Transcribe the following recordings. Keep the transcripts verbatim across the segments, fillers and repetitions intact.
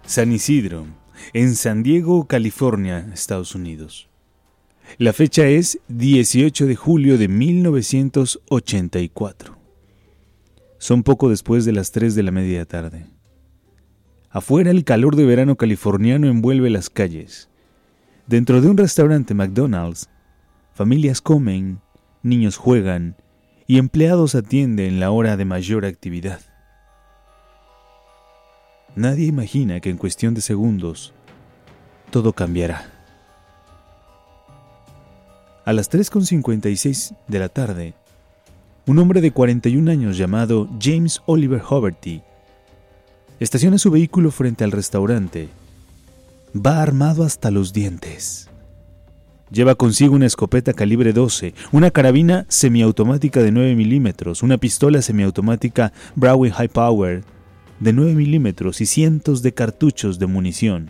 San Isidro, en San Diego, California, Estados Unidos. La fecha es dieciocho de julio de mil novecientos ochenta y cuatro. Son poco después de las tres de la media tarde. Afuera el calor de verano californiano envuelve las calles. Dentro de un restaurante McDonald's, familias comen, niños juegan y empleados atienden la hora de mayor actividad. Nadie imagina que en cuestión de segundos todo cambiará. A las tres con cincuenta y seis de la tarde, un hombre de cuarenta y un años llamado James Oliver Hoverty estaciona su vehículo frente al restaurante. Va armado hasta los dientes. Lleva consigo una escopeta calibre doce, una carabina semiautomática de nueve milímetros, una pistola semiautomática Browning High Power de nueve milímetros y cientos de cartuchos de munición.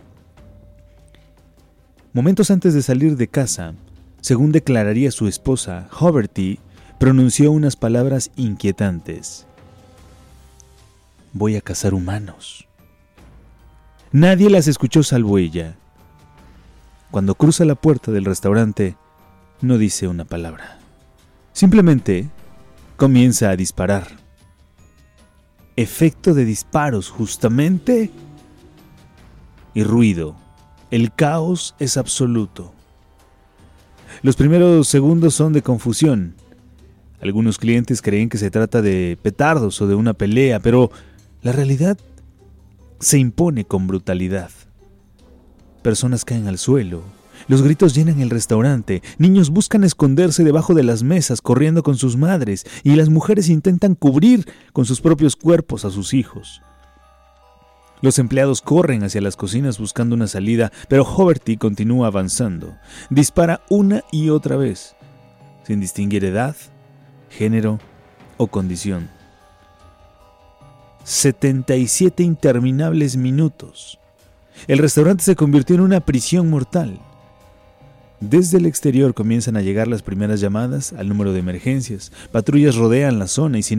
Momentos antes de salir de casa, según declararía su esposa, Hoverty pronunció unas palabras inquietantes. Voy a cazar humanos. Nadie las escuchó salvo ella. Cuando cruza la puerta del restaurante, no dice una palabra. Simplemente comienza a disparar. Efecto de disparos, justamente, y ruido. El caos es absoluto. Los primeros segundos son de confusión. Algunos clientes creen que se trata de petardos o de una pelea, pero la realidad se impone con brutalidad. Personas caen al suelo. Los gritos llenan el restaurante. Niños buscan esconderse debajo de las mesas corriendo con sus madres y las mujeres intentan cubrir con sus propios cuerpos a sus hijos. Los empleados corren hacia las cocinas buscando una salida, pero Hoverty continúa avanzando. Dispara una y otra vez, sin distinguir edad, género o condición. setenta y siete interminables minutos. El restaurante se convirtió en una prisión mortal. Desde el exterior comienzan a llegar las primeras llamadas al número de emergencias. Patrullas rodean la zona y sin